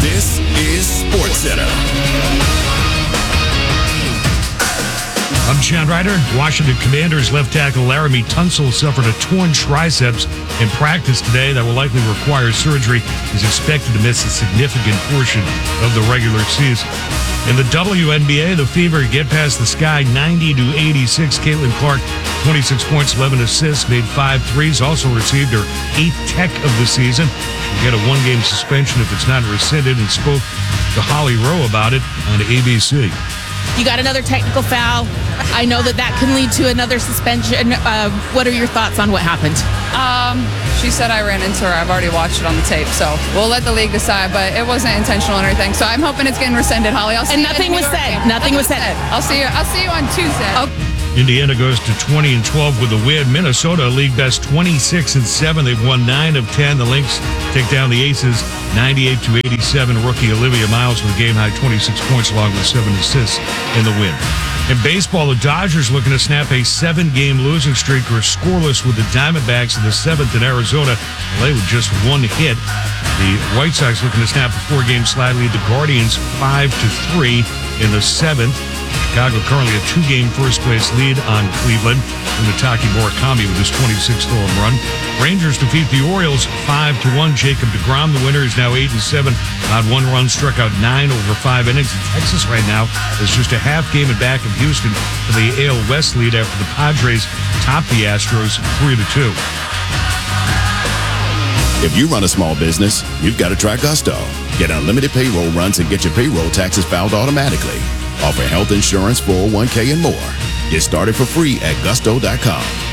This is SportsCenter. I'm Chad Ryder. Washington Commanders left tackle Laramie Tunsil suffered a torn triceps in practice today that will likely require surgery. He's expected to miss a significant portion of the regular season. In the WNBA, the Fever get past the Sky 90-86. Caitlin Clark, 26 points, 11 assists, made 5 threes, also received her 8th tech of the season. She'll get a one-game suspension if it's not rescinded, and spoke to Holly Rowe about it on ABC. You got another technical foul. I know that can lead to another suspension. What are your thoughts on what happened? She said I ran into her. I've already watched it on the tape, so we'll let the league decide, but it wasn't intentional or anything. So I'm hoping it's getting rescinded, Holly. I'll see you. Nothing was said. Nothing was said. I'll see you on Tuesday. Okay. Indiana goes to 20-12 with a win. Minnesota, league best 26-7. They've won 9 of 10. The Lynx take down the Aces 98-87. Rookie Olivia Miles with a game-high 26 points along with 7 assists in the win. In baseball, the Dodgers looking to snap a 7-game losing streak or scoreless with the Diamondbacks in the 7th in Arizona. LA with just 1 hit. The White Sox looking to snap a 4-game slide lead. The Guardians 5-3 in the 7th. Chicago currently a 2-game first-place lead on Cleveland. Umitake Murakami with his 26th home run. Rangers defeat the Orioles 5-1. Jacob deGrom, the winner, is now 8-7 on 1 run, struck out 9 over 5 innings. And Texas right now is just a half game and back of Houston for the AL West lead after the Padres top the Astros 3-2. If you run a small business, you've got to try Gusto. Get unlimited payroll runs and get your payroll taxes filed automatically. Offer health insurance, 401k, and more. Get started for free at gusto.com.